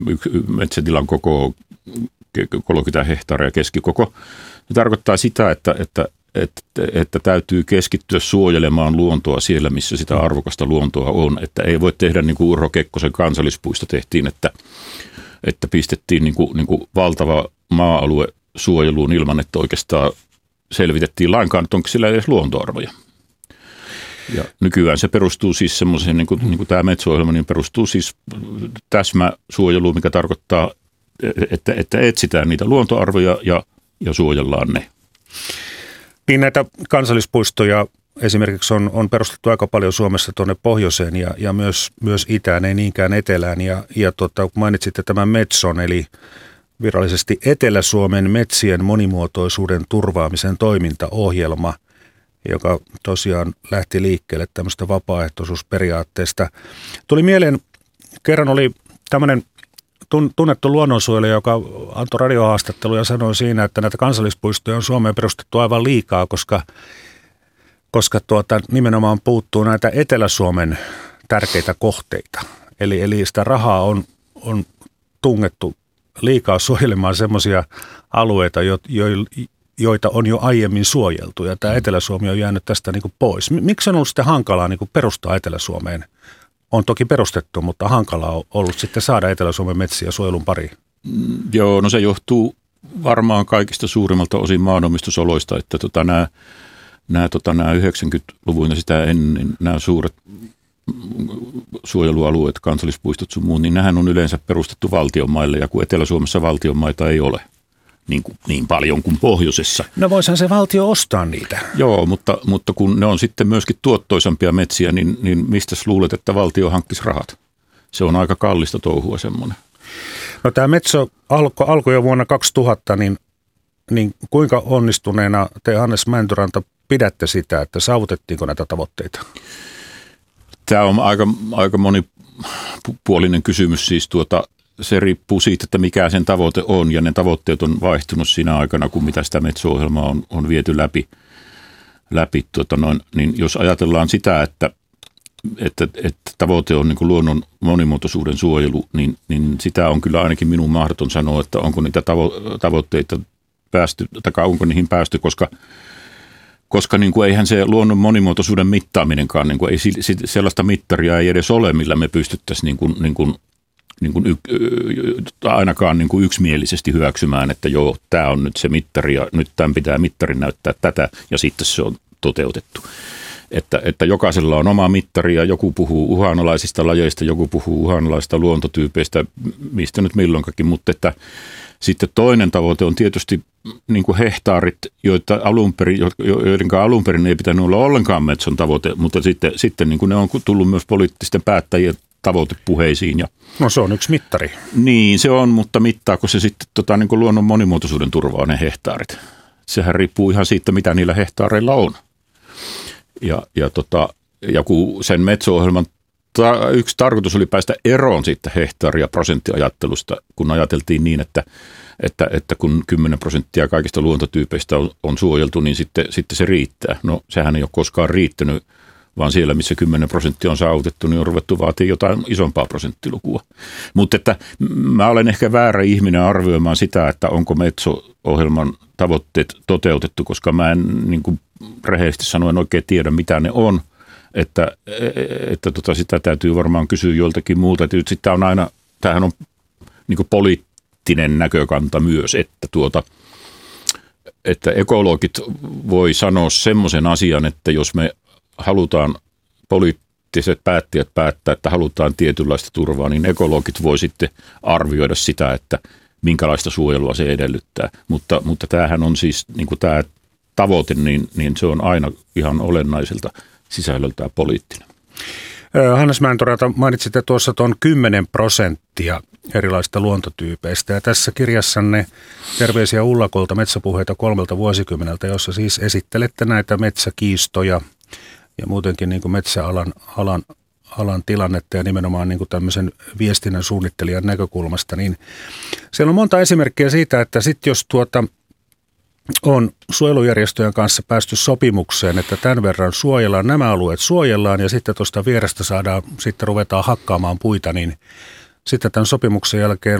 metsätilan koko 30 hehtaaria keskikoko. Se tarkoittaa sitä, että täytyy keskittyä suojelemaan luontoa siellä, missä sitä arvokasta luontoa on. Että ei voi tehdä niin kuin Urho Kekkosen kansallispuisto tehtiin, että pistettiin niin kuin valtava maa-alue suojeluun ilman, että oikeastaan selvitettiin lainkaan, että onko sillä edes luontoarvoja. Ja nykyään se perustuu siis semmoiseen, niin kuin tämä Metso-ohjelma, niin perustuu siis täsmäsuojeluun, mikä tarkoittaa, että etsitään niitä luontoarvoja ja suojellaan ne. Niin näitä kansallispuistoja esimerkiksi on perustettu aika paljon Suomessa tuonne pohjoiseen ja myös itään, ei niinkään etelään. Ja kun mainitsitte tämän Metson, eli virallisesti Etelä-Suomen metsien monimuotoisuuden turvaamisen toimintaohjelma, joka tosiaan lähti liikkeelle tämmöistä vapaaehtoisuusperiaatteesta. Tuli mieleen, kerran oli tämmöinen tunnettu luonnonsuojelija, joka antoi radiohaastatteluja ja sanoi siinä, että näitä kansallispuistoja on Suomeen perustettu aivan liikaa, koska nimenomaan puuttuu näitä Etelä-Suomen tärkeitä kohteita. Eli sitä rahaa on tungettu liikaa suojelemaan semmoisia alueita, joita on jo aiemmin suojeltu, ja tämä Etelä-Suomi on jäänyt tästä niin kuin pois. Miksi on ollut sitten hankalaa niin kuin perustaa Etelä-Suomeen? On toki perustettu, mutta hankalaa on ollut sitten saada Etelä-Suomen metsiä suojelun pariin. Joo, no se johtuu varmaan kaikista suurimmalta osin maanomistusoloista, että nämä 90-luvun ja sitä ennen nämä suuret suojelualueet, kansallispuistot sun muut, niin nämähän on yleensä perustettu valtionmaille, ja kun Etelä-Suomessa valtionmaita ei ole niin paljon kuin pohjoisessa. No voisihan se valtio ostaa niitä. Joo, mutta kun ne on sitten myöskin tuottoisampia metsiä, niin mistä luulet, että valtio hankkisi rahat? Se on aika kallista touhua semmoinen. No tämä Metso alkoi jo vuonna 2000, niin kuinka onnistuneena te, Hannes Mäntyranta, pidätte sitä, että saavutettiinko näitä tavoitteita? Tämä on aika monipuolinen kysymys. Siis se riippuu siitä, että mikä sen tavoite on, ja ne tavoitteet on vaihtunut siinä aikana, kun mitä sitä Metso-ohjelmaa on viety läpi. Niin jos ajatellaan sitä, että tavoite on niin kuin luonnon monimuotoisuuden suojelu, niin sitä on kyllä ainakin minun mahdoton sanoa, että onko niitä tavoitteita päästy, tai onko niihin päästy, koska niin kuin eihän se luonnon monimuotoisuuden mittaaminenkaan, niin kuin ei sellaista mittaria ei edes ole, millä me pystyttäisiin ainakaan niin kuin yksimielisesti hyväksymään, että joo, tämä on nyt se mittari ja nyt tämän pitää mittarin näyttää tätä ja sitten se on toteutettu. Että jokaisella on oma mittari ja joku puhuu uhanalaisista lajeista, joku puhuu uhanalaisista luontotyypeistä, mistä nyt milloinkakin, mutta että sitten toinen tavoite on tietysti niin kuin hehtaarit, joiden alun perin ei pitänyt olla ollenkaan Metson tavoite, mutta sitten niin kuin ne on tullut myös poliittisten päättäjien tavoitepuheisiin. No se on yksi mittari. Niin se on, mutta mittaako se sitten niin kuin luonnon monimuotoisuuden turvaa ne hehtaarit? Sehän riippuu ihan siitä, mitä niillä hehtaareilla on. Ja kun sen Metso-ohjelman yksi tarkoitus oli päästä eroon siitä hehtaari- ja prosenttiajattelusta, kun ajateltiin niin, että kun 10% kaikista luontotyypeistä on suojeltu, niin sitten se riittää. No sehän ei ole koskaan riittänyt, vaan siellä, missä 10% on saavutettu, niin on ruvettu vaatii jotain isompaa prosenttilukua. Mutta että mä olen ehkä väärä ihminen arvioimaan sitä, että onko Metso-ohjelman tavoitteet toteutettu, koska mä en niin kuin rehellisesti sanoen oikein tiedä, mitä ne on. Että sitä täytyy varmaan kysyä joltakin muulta. Sitten tämähän on niin kuin poliittinen näkökanta myös, että ekologit voi sanoa semmoisen asian, että jos me halutaan poliittiset päättäjät päättää, että halutaan tietynlaista turvaa, niin ekologit voi sitten arvioida sitä, että minkälaista suojelua se edellyttää. Mutta tämähän on siis niin kuin tämä tavoite, niin se on aina ihan olennaiselta sisällöltään poliittinen. Hannes Mäntyranta, mainitsitte tuossa tuon 10% erilaisista luontotyypeistä. Ja tässä kirjassanne Terveisiä Ullakolta metsäpuheita 3 vuosikymmeneltä, jossa siis esittelette näitä metsäkiistoja ja muutenkin niin kuin metsäalan tilannetta ja nimenomaan niin kuin tämmöisen viestinnän suunnittelijan näkökulmasta. Niin siellä on monta esimerkkiä siitä, että sitten jos on suojelujärjestöjen kanssa päästy sopimukseen, että tämän verran suojellaan, nämä alueet suojellaan ja sitten tuosta vierestä sitten ruvetaan hakkaamaan puita, niin Sitten tämän sopimuksen jälkeen